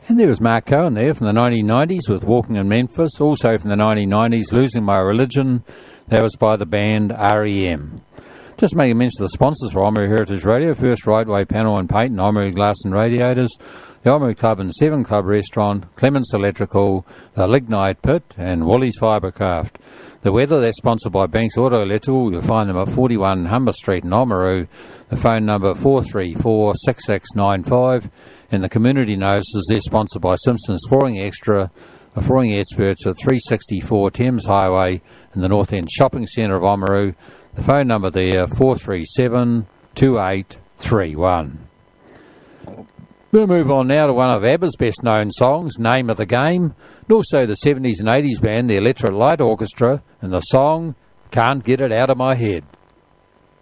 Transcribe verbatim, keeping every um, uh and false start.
And there was Mark Cohen there from the nineteen nineties with Walking in Memphis. Also from the nineteen nineties, Losing My Religion. That was by the band R E M. Just making mention of the sponsors for Oamaru Heritage Radio. First Rightway Panel and Paint and Oamaru Glass and Radiators. The Oamaru Club and Seven Club Restaurant. Clements Electrical. The Lignite Pit. And Woolies Fibercraft. The weather, that's sponsored by Banks Auto Electrical. You'll find them at forty-one Humber Street in Oamaru. The phone number four three four, six six nine five. And the community notices they're sponsored by Simpsons Flooring Extra, the flooring experts at three sixty-four Thames Highway in the North End Shopping Centre of Oamaru. The phone number there, four three seven, two eight three one. We'll move on now to one of ABBA's best-known songs, Name of the Game, and also the seventies and eighties band, the Electric Light Orchestra, and the song, Can't Get It Out of My Head.